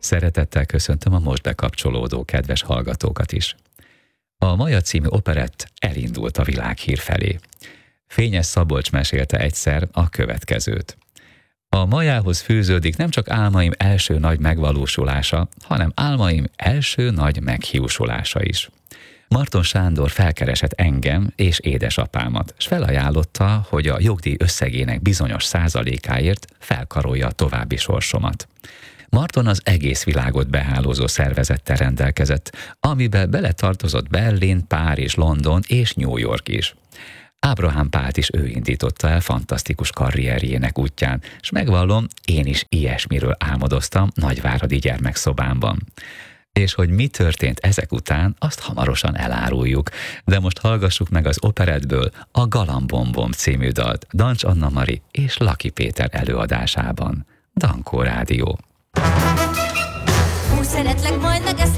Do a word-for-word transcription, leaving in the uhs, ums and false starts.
Szeretettel köszöntöm a most bekapcsolódó kedves hallgatókat is. A Maja című operett elindult a világhír felé. Fényes Szabolcs mesélte egyszer a következőt. A Majához fűződik nem csak álmaim első nagy megvalósulása, hanem álmaim első nagy meghiúsulása is. Marton Sándor felkeresett engem és édesapámat, s felajánlotta, hogy a jogdíj összegének bizonyos százalékáért felkarolja a további sorsomat. Marton az egész világot behálózó szervezettel rendelkezett, amiben beletartozott Berlin, Párizs, London és New York is. Ábrahám Pált is ő indította el fantasztikus karrierjének útján, s megvallom, én is ilyesmiről álmodoztam nagyváradi gyermekszobámban. És hogy mi történt ezek után, azt hamarosan eláruljuk, de most hallgassuk meg az operettből a Galambombom című dalt Dancs Anna Mari és Laki Péter előadásában. Dankó Rádió. Úgy szeretlek, majd megeszem